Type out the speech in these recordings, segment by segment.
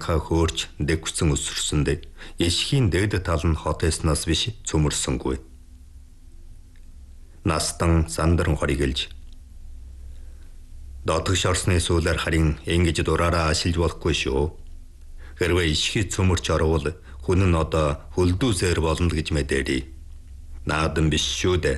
янка хөөрч дэгвцэн өсөрсөнд ишхийн дээд тал нь хот эснаас биш цөмөрсөнгүй. Настан сандран хоригэлж дотогш орсны сүүлээр харин ингэж дураараа ашиглаж болохгүй шүү. Хэрвээ ишхий цөмөрч орвол хүн нь одоо хөлдүүсээр болно гэж мэдэрий. Наадан биш шүү дээ.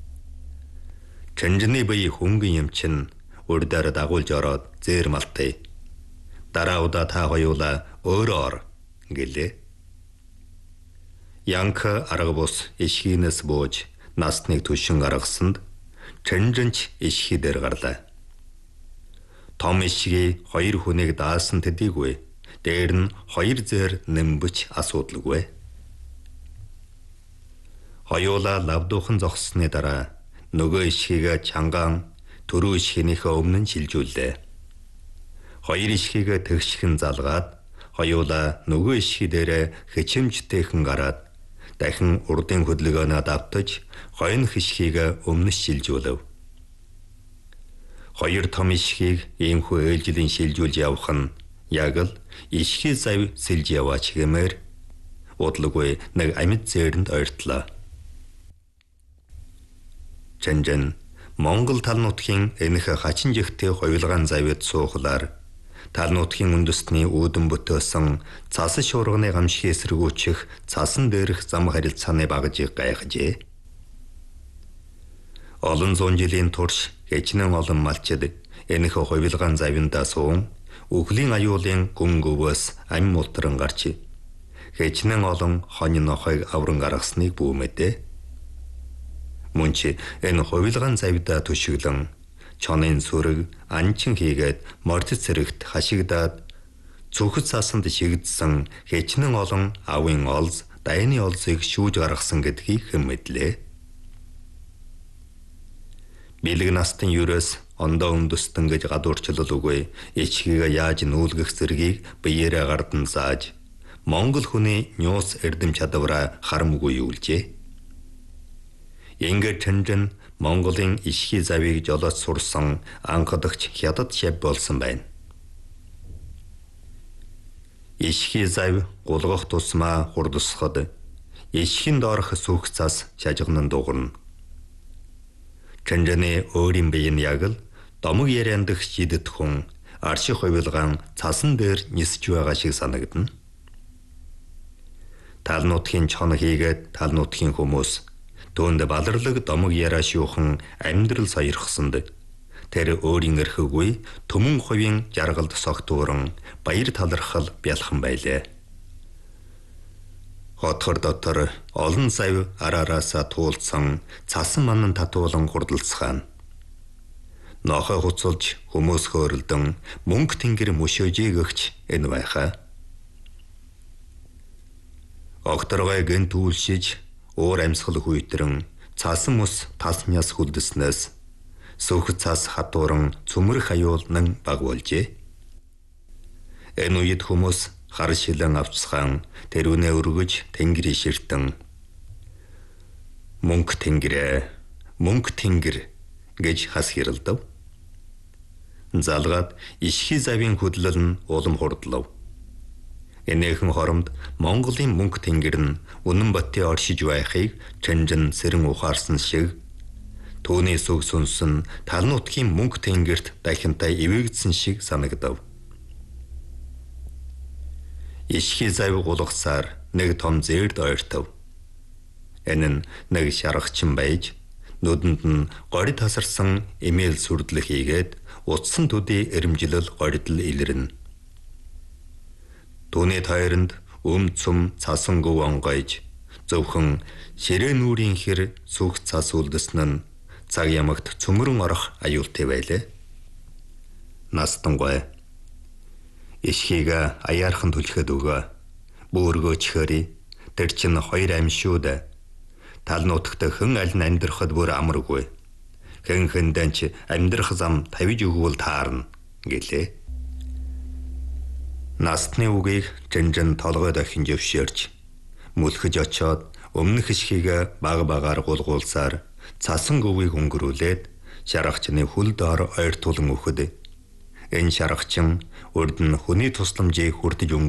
Чанжны бие хөнгөн юм чин урдаар дагуулж ороод зээр малтay. Дараа удаа та хоёулаа өөрөө ор гэлээ. Янка арга бус ишхийнээс бууж насныг түшин гаргасанд чанжинч ишхий дээр гарлаа. Том ишхий хоёр хүнийг даасан төдийгүй. Дээр нь хоёр зээр нэмбэж асуудалгүй. Хоёулаа лавдуухан зогссны дараа нөгөө ишхийгээ чангаан түрүү ишхийнийхээ өмнө нь шилжүүллээ. Хоёр ишхийгээ тэгшхэн залгаад хоёулаа нөгөө ишхий дээрээ хичимжтэйхэн гараад дахин урдын хөдөлгөөнөө давтаж хойнох ишхийгээ өмнө шилжүүлв. Хоёр том ишхийг иймхүү ээлжлийн шилжүүлж явах нь яг л ишхий зав сэлж яваач гэмээр удалгүй нэг амьд зээрэнд ойртлоо. Чанжин Монгол тал нутгийн энэх хачин жигтэй хоёулгаан завьд суухлаар тал нутгийн үндэстний үүдэн бүтээсэн цасан шуурганы гамшиг эсэргүүцэх цасан дээрх зам харилцааны багжийг гайхажээ. Олон зуун жилийн турш хичнээн олон малчид энэх хоёулгаан завьндаа суун үхлийн аюулын гүн гөвөөс ам мултран гарч хичнээн олон хонь нохойг авран гаргасныг бүүмэдэ. Мөн чи энэ хувилгаан завьдаа төшөглөн чонын сүрэг анчин хийгээд мордит цэрэгт хашигдаад цүхэд цаасанд шигдсэн хичнээн олон авын олз дайны олзыг шүүж гаргасан гэдгийг хэн мэдлээ. Бэлэг настын юрээс ондоо өндөстөн гэж гадуурчлал үгүй ичхийгээ яаж нүүлгэх зэргийг биеэрээ гардан зааж Монгол хүний нюус эрдэм чадвараа харамгүй юулжээ. Ингээд Чанжин Монголын ишхий завийг жолооч сурсан анхадагч хятад шав болсон байна. Ишхий зав гулгах тусмаа хурдсахад ишхийн доорх сүх цас шажигнан дуурна. Чанжины өөрийн бие нь яг л домог ярианд дэх шидэт хүн арших хувилгаан цасан дээр нисэж байгаа шиг санагдана. Тал нутгийн чон хийгээд тал нутгийн хүмүүс түүнд баларлаг домог яриа шүүхэн амьдрал саярхсанд тэр өөрийн эрхгүй төмөн хувийн жаргалд согтууран баяр талархал бялхан байлээ. Хотхор дотор олон зав араараасаа туулсан цасан манан татуулан хурдалцгаана. Нохой хуцулж хүмүүс хөөрөлдөн мөнгө тэнгэр мөшөөжээгөгч энэ байхаа. Огторгой гэн түлшиж уур амьсгал хүйтрэн цасан мус тасняс хүлдэснээс сөхөд цас хатууран цөмрөх аюулнан баг болжээ. Энэ үед хүмүүс хар шилэн авцхан тэрүүнээ өргөж тэнгэрийн ширтэн мөнгө тэнгэр гэж хас хэрэлдэв. Залгаад ишхий завийн хөдлөл нь улам хурдлав. Энэхэн хоромд Монголын мөнгө тэнгэр нь үнэн баттын оршиж байхыг Чанжин сэрэн ухаарсан шиг түүний сүг сүнсэн тал нутгийн мөнгө тэнгэрт дахинтай ивэгдсэн шиг санагдав. Ишхий зав гулгасаар нэг том зээрд ойртов. Энэ нь нэг шаргачин байж нүдэнд нь гори тасарсан эмээл сүрдлэх хийгээд утсан төдий эрэмжилэл горидл илэрнэ. Түүний тойронд цөм цасан гов онгойж зөвхөн ширээ нүрийн хэр сүх цас үлдэсэн нь цаг ямагт цөмрөн орох аюултай байлээ. Настангой ишхийгээ аяархан түлхэд өгөө. Бөөргөөчхөри тэр чинь хоёр амь шүү дээ. Тал нутагт хэн аль нь амьдрахад бүр амаргүй. Хэн хэндэн ч амьдрах зам тавьж өгвөл таарна гэлээ. Настны үгийг Чанжин толгой дахин зөвшөөрч мүлхэж очоод өмнөх ишхийгээ баг багаар гулгуулсаар цасан гөвийг өнгөрүүлээд шаргачны хүл доор ойртуулан өгөхөд энэ шаргачин урд нь хүний тусламжийг хүртэж